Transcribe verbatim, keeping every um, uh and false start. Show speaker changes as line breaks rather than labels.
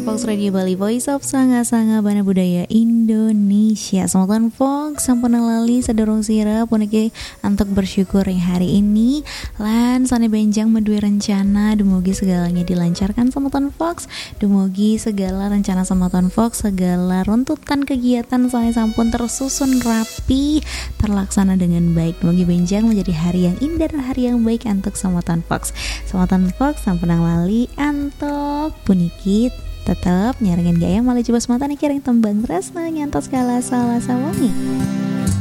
Fox Radio Bali, Voice of Sanga-Sanga Bana Budaya Indonesia. Semoga Fox sampun lali sedorong sira puniki untuk bersyukur yang hari ini lan sane benjang medue rencana dumugi segalanya dilancarkan semoga Fox, dumugi segala rencana semoga Fox, segala runtutan kegiatan saya sampun tersusun rapi, terlaksana dengan baik. Dumugi benjang menjadi hari yang indah dan hari yang baik untuk semoga Fox. Semoga Fox sampun lali antok puniki tetap nyarengin gaya malah coba semata nih kiring tembang tresna nyantos kala salah sawangi.